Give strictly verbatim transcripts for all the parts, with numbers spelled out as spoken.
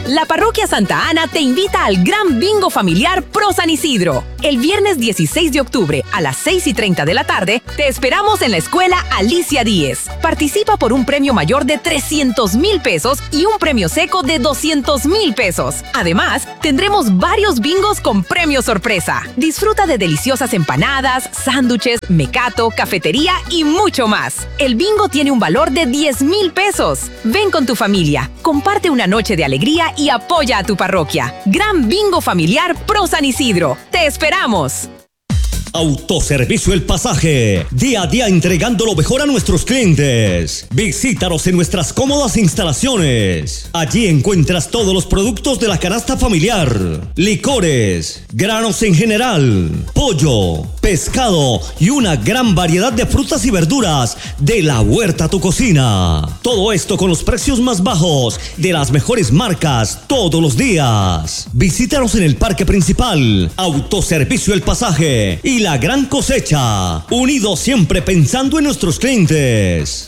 La Parroquia Santa Ana te invita al Gran Bingo Familiar Pro San Isidro. El viernes dieciséis de octubre a las seis y treinta de la tarde te esperamos en la escuela Alicia Díez. Participa por un premio mayor de trescientos mil pesos y un premio seco de doscientos mil pesos. Además, tendremos varios bingos con premio sorpresa. Disfruta de deliciosas empanadas, sándwiches, mecato, cafetería y mucho más. El bingo tiene un valor de diez mil pesos. Ven con tu familia, comparte una noche de alegría y apoya a tu parroquia. Gran Bingo Familiar Pro San Isidro. ¡Te esperamos! Autoservicio El Pasaje, día a día entregando lo mejor a nuestros clientes. Visítanos en nuestras cómodas instalaciones. Allí encuentras todos los productos de la canasta familiar, licores, granos en general, pollo, pescado y una gran variedad de frutas y verduras de la huerta a tu cocina. Todo esto con los precios más bajos de las mejores marcas todos los días. Visítanos en el parque principal. Autoservicio El Pasaje y La Gran Cosecha, unidos siempre pensando en nuestros clientes.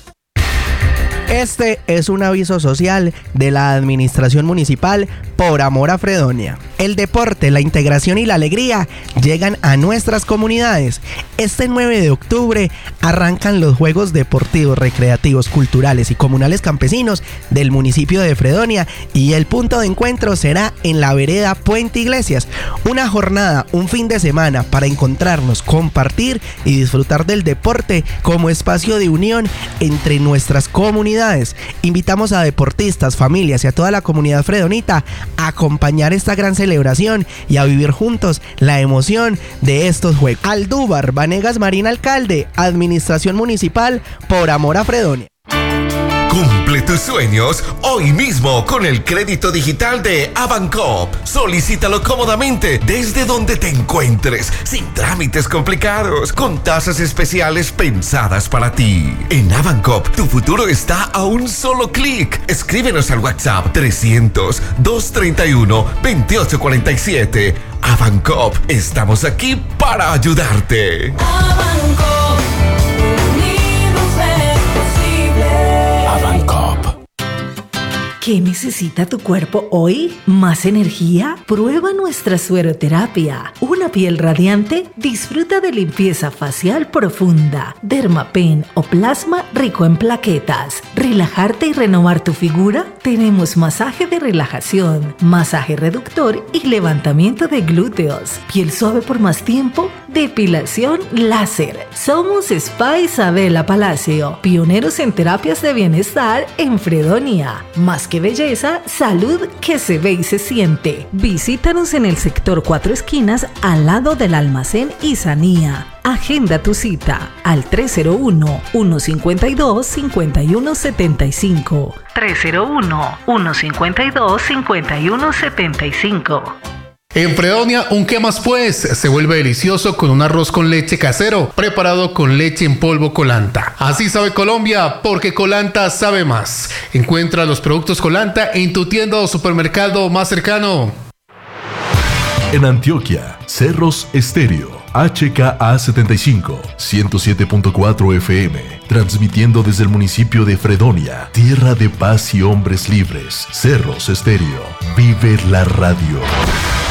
Este es un aviso social de la Administración Municipal por amor a Fredonia. El deporte, la integración y la alegría llegan a nuestras comunidades. Este nueve de octubre arrancan los Juegos Deportivos, Recreativos, Culturales y Comunales Campesinos del municipio de Fredonia y el punto de encuentro será en la vereda Puente Iglesias. Una jornada, un fin de semana para encontrarnos, compartir y disfrutar del deporte como espacio de unión entre nuestras comunidades. Invitamos a deportistas, familias y a toda la comunidad fredonita a acompañar esta gran celebración y a vivir juntos la emoción de estos juegos. Aldúvar Vanegas Marín, alcalde, Administración Municipal por amor a Fredonia. Cumple tus sueños hoy mismo con el crédito digital de Avancop. Solicítalo cómodamente desde donde te encuentres, sin trámites complicados, con tasas especiales pensadas para ti. En Avancop, tu futuro está a un solo clic. Escríbenos al WhatsApp trescientos, doscientos treinta y uno, veintiocho cuarenta y siete. Avancop, estamos aquí para ayudarte. Avancop. ¿Qué necesita tu cuerpo hoy? ¿Más energía? Prueba nuestra sueroterapia. Una piel radiante, disfruta de limpieza facial profunda, Dermapen o plasma rico en plaquetas. ¿Relajarte y renovar tu figura? Tenemos masaje de relajación, masaje reductor y levantamiento de glúteos. Piel suave por más tiempo, depilación láser. Somos Spa Isabela Palacio, pioneros en terapias de bienestar en Fredonia. Más que belleza, salud que se ve y se siente. Visítanos en el sector Cuatro Esquinas, al lado del almacén Isanía. Agenda tu cita al tres cero uno, uno cinco dos, cinco uno siete cinco. tres cero uno, uno cinco dos, cinco uno siete cinco. En Fredonia, un qué más pues se vuelve delicioso con un arroz con leche casero preparado con leche en polvo Colanta. Así sabe Colombia, porque Colanta sabe más. Encuentra los productos Colanta en tu tienda o supermercado más cercano. En Antioquia, Cerros Estéreo, H K A setenta y cinco, ciento siete punto cuatro F M, transmitiendo desde el municipio de Fredonia, tierra de paz y hombres libres. Cerros Estéreo, vive la radio.